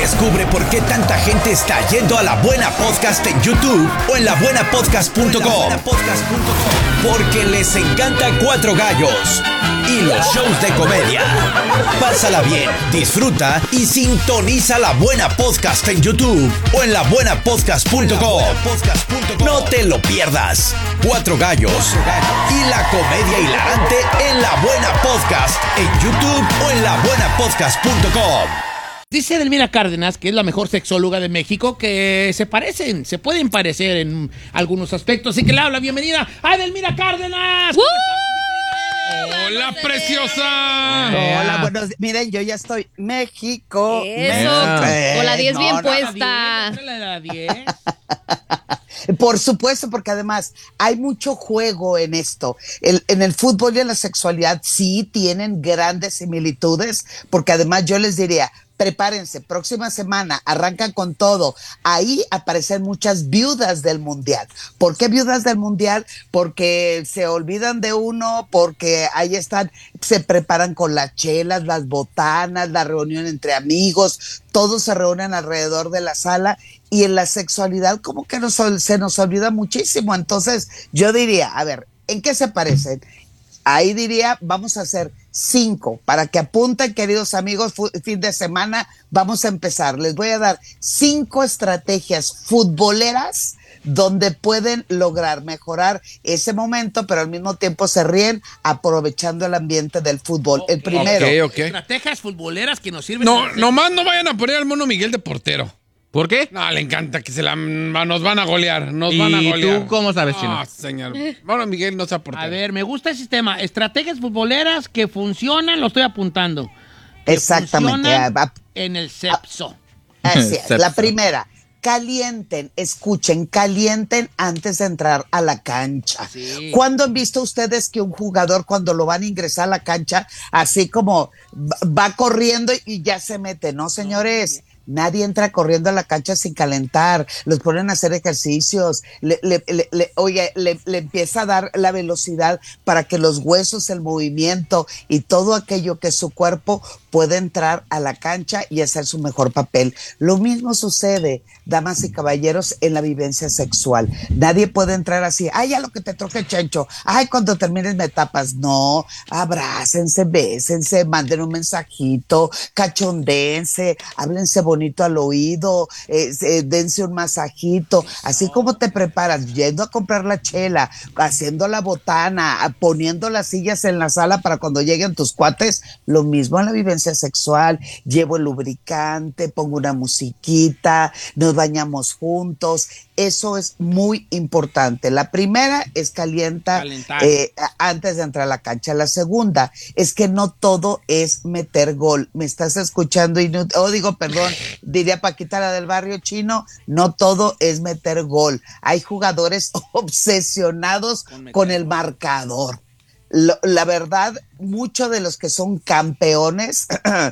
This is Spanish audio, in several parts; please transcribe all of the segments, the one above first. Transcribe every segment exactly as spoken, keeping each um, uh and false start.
Descubre por qué tanta gente está yendo a La Buena Podcast en YouTube o en la buena podcast punto com. Porque les encanta Cuatro Gallos y los shows de comedia. Pásala bien, disfruta y sintoniza La Buena Podcast en YouTube o en la buena podcast punto com. No te lo pierdas. Cuatro Gallos y la comedia hilarante en La Buena Podcast en YouTube o en la buena podcast punto com. Dice Edelmira Cárdenas, que es la mejor sexóloga de México, que se parecen, se pueden parecer en algunos aspectos. Así que le habla bienvenida a Edelmira Cárdenas. ¡Uh! ¡Hola, preciosa! Hola, buenos días. Miren, yo ya estoy México. Eso. México. Con la diez No, bien no, puesta. La diez. Por supuesto, porque además hay mucho juego en esto. El, en el fútbol y en la sexualidad sí tienen grandes similitudes, porque además yo les diría, prepárense, próxima semana arrancan con todo. Ahí aparecen muchas viudas del mundial. ¿Por qué viudas del mundial? Porque se olvidan de uno, porque ahí están, se preparan con las chelas, las botanas, la reunión entre amigos, todos se reúnen alrededor de la sala y en la sexualidad como que nos, se nos olvida muchísimo. Entonces yo diría, a ver, ¿en qué se parecen? Ahí diría, vamos a hacer cinco, para que apunten, queridos amigos, fin de semana, vamos a empezar. Les voy a dar cinco estrategias futboleras donde pueden lograr mejorar ese momento, pero al mismo tiempo se ríen aprovechando el ambiente del fútbol. Okay. El primero. Okay, okay. Estrategias futboleras que nos sirven. No, nomás no vayan a poner al Mono Miguel de portero. ¿Por qué? No, le encanta que se la nos van a golear, nos ¿Y van a golear. tú cómo sabes, No, Chino? señor. Mono Miguel no se aporta. A ver, me gusta el sistema. Estrategias futboleras que funcionan, lo estoy apuntando. Que Exactamente. funcionan Ah, en el sexo. Así es. La Sepso. primera, calienten, escuchen, calienten antes de entrar a la cancha. Sí. ¿Cuándo han visto ustedes que un jugador cuando lo van a ingresar a la cancha, así como va corriendo y ya se mete? No, señores. Nadie entra corriendo a la cancha sin calentar, los ponen a hacer ejercicios, le, le, le, le, oye, le, le empieza a dar la velocidad para que los huesos, el movimiento y todo aquello que su cuerpo pueda entrar a la cancha y hacer su mejor papel. Lo mismo sucede, damas y caballeros, en la vivencia sexual. Nadie puede entrar así, ay, ya lo que te troque chencho, ay, cuando termines me tapas. No, abrácense, bésense, manden un mensajito, cachondéense, háblense bonito al oído, eh, eh, dense un masajito, así como te preparas, yendo a comprar la chela, haciendo la botana, poniendo las sillas en la sala para cuando lleguen tus cuates, lo mismo en la vivencia sexual. Llevo el lubricante, pongo una musiquita, nos bañamos juntos. Eso es muy importante. La primera es calienta eh, antes de entrar a la cancha. La segunda es que no todo es meter gol. ¿Me estás escuchando? Y no, oh, digo, perdón, diría Paquita, la del barrio chino, no todo es meter gol. Hay jugadores obsesionados con, con el marcador. Lo, la verdad, muchos de los que son campeones,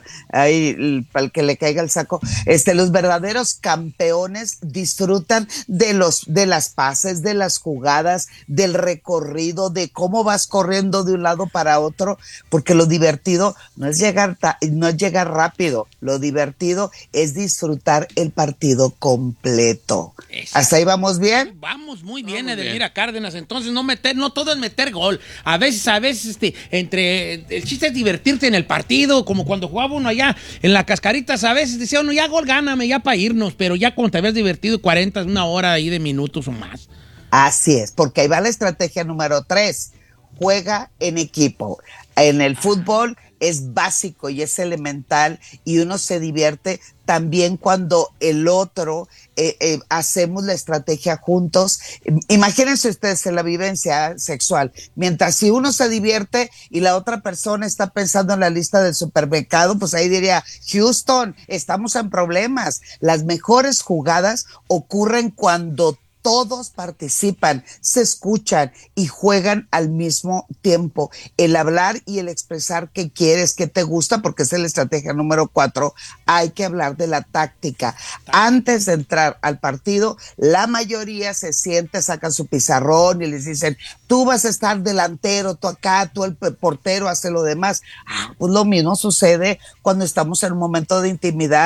ahí para el que le caiga el saco, este, los verdaderos campeones disfrutan de los, de las pases, de las jugadas, del recorrido, de cómo vas corriendo de un lado para otro, porque lo divertido no es llegar, no es llegar rápido, lo divertido es disfrutar el partido completo. Exacto. ¿Hasta ahí vamos bien? Vamos muy bien, Edelmira Cárdenas. Entonces no meter, no todo es meter gol. A veces, a veces, este, entre el chiste es divertirte en el partido, como cuando jugaba uno allá en la Cascaritas, a veces decía uno, ya gol, gáname, ya para irnos, pero ya cuando te habías divertido cuarenta, una hora ahí de minutos o más. Así es, porque ahí va la estrategia número tres. Juega en equipo. En el fútbol es básico y es elemental y uno se divierte también cuando el otro eh, eh, hacemos la estrategia juntos. Imagínense ustedes en la vivencia sexual, mientras si uno se divierte y la otra persona está pensando en la lista del supermercado, pues ahí diría, Houston, estamos en problemas. Las mejores jugadas ocurren cuando todos participan, se escuchan y juegan al mismo tiempo. El hablar y el expresar qué quieres, qué te gusta, porque esa es la estrategia número cuatro. Hay que hablar de la táctica. Antes de entrar al partido, la mayoría se siente, sacan su pizarrón y les dicen, tú vas a estar delantero, tú acá, tú el portero, hace lo demás. Ah, pues lo mismo sucede cuando estamos en un momento de intimidad.